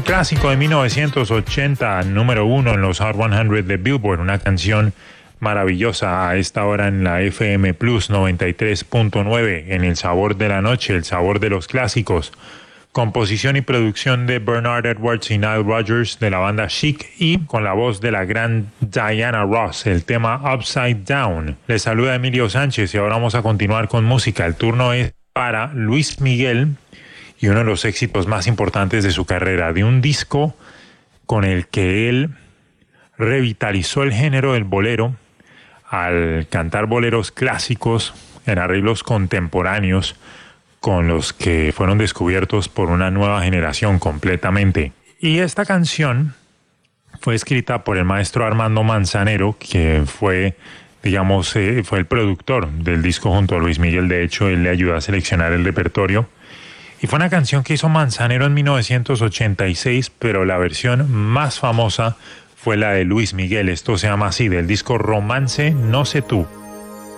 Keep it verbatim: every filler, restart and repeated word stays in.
Clásico de mil novecientos ochenta, número uno en los Hot cien de Billboard, una canción maravillosa a esta hora en la F M Plus noventa y tres punto nueve, en El Sabor de la Noche, el sabor de los clásicos. Composición y producción de Bernard Edwards y Nile Rodgers de la banda Chic y con la voz de la gran Diana Ross, el tema Upside Down. Les saluda Emilio Sánchez y ahora vamos a continuar con música. El turno es para Luis Miguel y uno de los éxitos más importantes de su carrera, de un disco con el que él revitalizó el género del bolero al cantar boleros clásicos en arreglos contemporáneos con los que fueron descubiertos por una nueva generación completamente. Y esta canción fue escrita por el maestro Armando Manzanero, que fue, digamos, eh, fue el productor del disco junto a Luis Miguel. De hecho, él le ayudó a seleccionar el repertorio. Y fue una canción que hizo Manzanero en mil novecientos ochenta y seis, pero la versión más famosa fue la de Luis Miguel. Esto se llama así, del disco Romance No sé tú.